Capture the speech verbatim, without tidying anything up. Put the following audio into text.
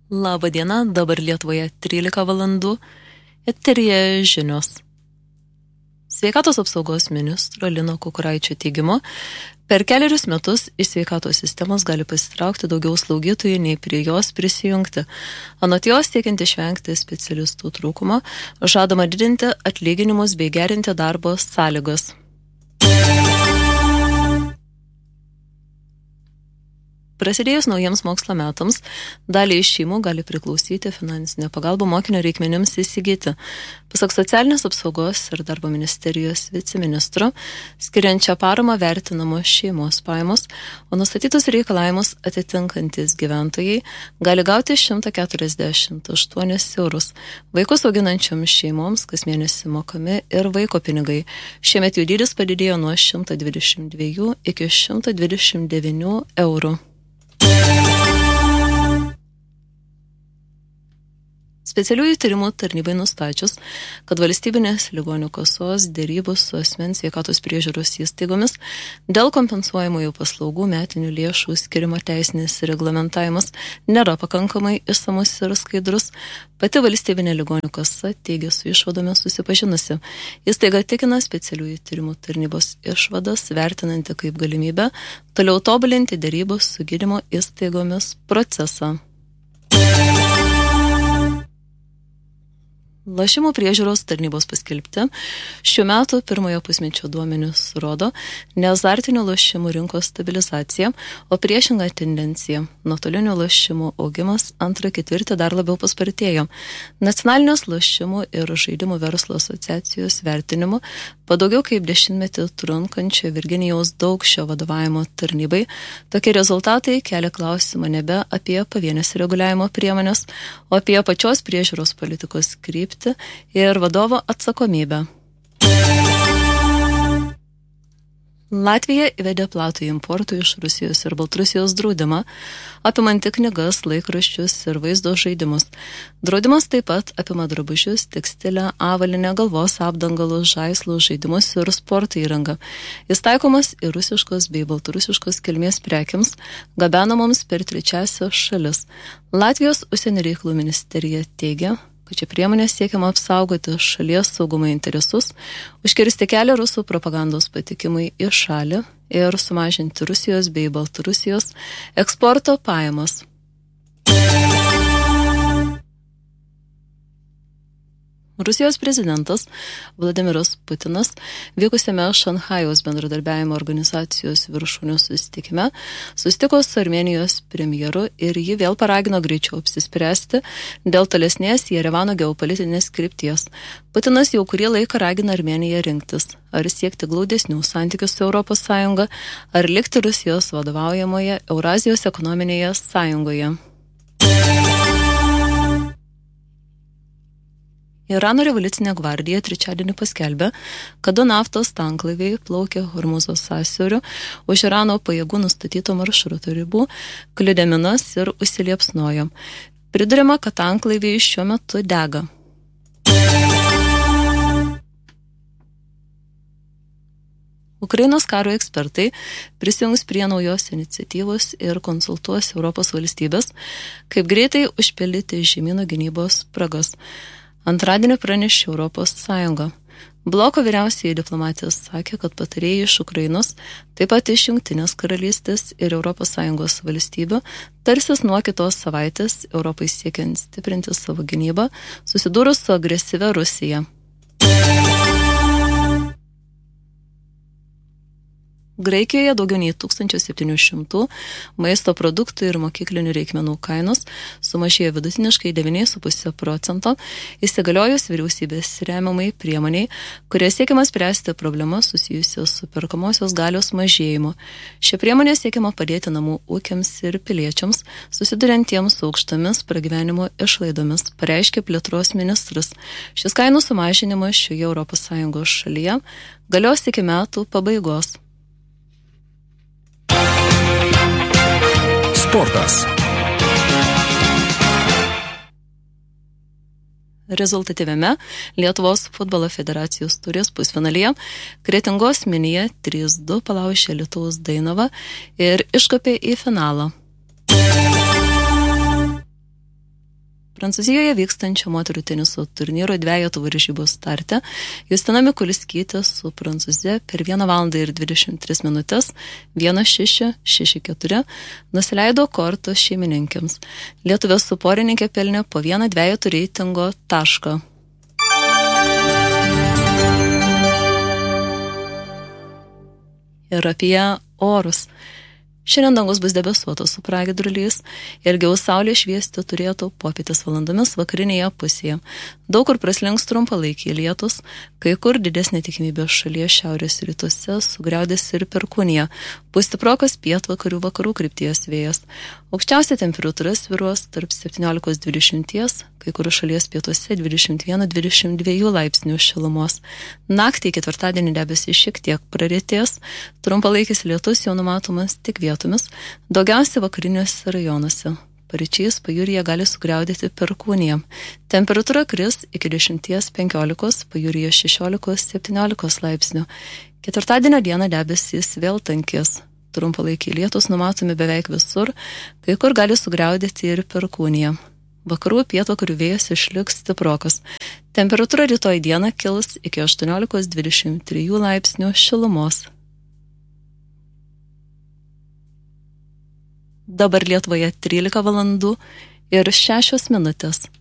Labą dieną, dabar Lietuvoje trylika valandų, eteryje žinios. Sveikatos apsaugos ministro Lino Kukuraičio teigimu, per keliarius metus iš sveikatos sistemos gali pasitraukti daugiau slaugytojų, nei prie jos prisijungti. Anot jos, siekiant išvengti specialistų trūkumo, žadama didinti atlyginimus bei gerinti darbo sąlygas. Prasidėjus naujiems mokslo metams, dalį iš šeimų gali priklausyti finansinė pagalba mokinio reikmenims įsigyti. Pasak socialinės apsaugos ir darbo ministerijos viceministro, skiriančią paramą vertinamos šeimos pajamos, o nustatytus reikalavimus atitinkantis gyventojai gali gauti šimtą keturiasdešimt aštuonis eurus. Vaikus auginančioms šeimoms kas mėnesį mokami ir vaiko pinigai. Šiemet jų dydis padidėjo nuo šimto dvidešimt dviejų iki šimto dvidešimt devynių eurų. Specialiųjų tyrimų tarnybai nustačius, kad valstybinės ligonių kasos dėrybos su asmens sveikatos priežiūros įstaigomis dėl kompensuojamųjų paslaugų metinių lėšų skirimo teisinis reglamentavimas nėra pakankamai išsamus ir skaidrus, pati valstybinė ligonių kasa teigia su išvadomis susipažinusi. Įstaiga tikina specialiųjų tyrimų tarnybos išvadas, vertinanti kaip galimybę toliau tobulinti dėrybos su gydymo įstaigomis procesą. Lošimų priežiūros tarnybos paskelbti šių metų pirmojo pusmečio duomenys rodo neazartinių lošimų rinkos stabilizaciją, o priešingą tendenciją. Nuotolinių lošimų augimas antrą ketvirtį dar labiau paspartėjo. Nacionalinės lošimų ir žaidimų verslo asociacijos vertinimu po daugiau kaip dešimtmetį trunkančio Virginijaus Daukšio vadovavimo tarnybai tokie rezultatai kelia klausimą nebe apie pavienės reguliavimo priemonės, o apie pačios priežiūros politikos kryptį ir vadovo atsakomybę. Latvija įvedė platų importų iš Rusijos ir Baltarusijos draudimą, apimantį knygas, laikraščius ir vaizdo žaidimus. Draudimas taip pat apima drabužius, tekstilę, avalynę, galvos apdangalus, žaislus, žaidimus ir sporto įrangą. Jis taikomas ir rusiškos bei baltarusiškos kilmės prekiams, gabenamoms per trečiąsias šalis. Latvijos užsienio reikalų ministerija teigia, kad čia priemonė siekiama apsaugoti šalies saugumo interesus, užkirsti kelią rusų propagandos patekimui į šalį ir sumažinti Rusijos bei Baltarusijos eksporto pajamas. Rusijos prezidentas Vladimiras Putinas vykusiame Šanchajaus bendradarbiavimo organizacijos viršūnių susitikime susitiko su Armėnijos premjeru ir jį vėl paragino greičiau apsispręsti dėl tolesnės Jerevano geopolitinės krypties. Putinas jau kurį laiką ragina Armėniją rinktis, ar siekti glaudesnių santykių su Europos Sąjunga, ar likti Rusijos vadovaujamoje Eurazijos ekonominėje sąjungoje. Irano revoliucinė gvardija trečiadienį paskelbė, kad du naftos tanklaiviai plaukė Hormuzo sąsiauriu už Irano pajėgų nustatyto maršruto ribų, kliudė minas ir užsiliepsnojo. Priduriama, kad tanklaiviai šiuo metu dega. Ukrainos karo ekspertai prisijungs prie naujos iniciatyvos ir konsultuos Europos valstybės, kaip greitai užpildyti žemyno gynybos spragas. Antradienį pranešė Europos Sąjunga. Bloko vyriausiai diplomatijos sakė, kad patarėjai iš Ukrainos, taip pat iš Jungtinės karalystės ir Europos Sąjungos valstybių, tarsis nuo kitos savaitės Europai siekiant stiprinti savo gynybą, susidūrus su agresyvia Rusija. Graikijoje daugiau nei tūkstantis septyni šimtai maisto produktų ir mokyklinių reikmenų kainos sumažėjo vidutiniškai devyni su puse procento, įsigaliojus vyriausybės remiamai priemoniai, kurie siekiama spręsti problemas susijusios su perkamosios galios mažėjimu. Šia priemonė siekiama padėti namų ūkiams ir piliečiams, susiduriantiems su aukštomis pragyvenimo išlaidomis, pareiškė plėtros ministras. Šis kainų sumažinimas šioje Europos Sąjungos šalyje galios iki metų pabaigos. Sportas. Rezultatyviame Lietuvos futbolo federacijos turės pusfinalyje Kretingos Minija trys du palaužė Alytaus Dainavą ir iškopė į finalą. Prancūzijoje vykstančio moterų teniso turnyro dvejetų varžybų starte Justina Mikuliskytė su prancūzė per vieną valandą ir dvidešimt tris minutės vienas šeši šeši keturi nusileido kortos šeimininkėms. Lietuvės su porininkė pelnė po vieną dvejetų reitingo tašką. Ir apie orus. Šiandien dangus bus debesuotas su pragiedruliais, ilgiau saulė šviesti turėtų popietės valandomis vakarinėje pusėje. Daug kur praslinks trumpalaikiai lietus, kai kur didesnė tikimybė šalies šiaurės rytuose sugriaudės ir perkūnija. Pūs stiprokas pietvakarių vakarų krypties vėjas. Aukščiausia temperatūra svyruos tarp septyniolikos dvidešimt, kai kur šalies pietuose dvidešimt vienas dvidešimt dva laipsnių šilumos. Naktį ketvirtadienį debesys šiek tiek praretės, trumpalaikis lietus jau numatomas tik vietomis, daugiausiai vakariniuose rajonuose. Paryčiais pajūryje gali sugriaudėti perkūnija. Temperatūra kris iki dešimt penkiolikos, pajūryje šešiolikos septyniolikos laipsnių. Ketvirtadienio dieną debesys vėl tankės. Trumpalaikiai lietus numatomi beveik visur, kai kur gali sugriaudėti ir perkūnija. Vakarų pietvakarių vėjas išliks stiprokas. Temperatūra rytoj dieną kils iki aštuoniolikos dvidešimt trijų laipsnių šilumos. Dabar Lietuvoje trylika valandų ir šešios minutės.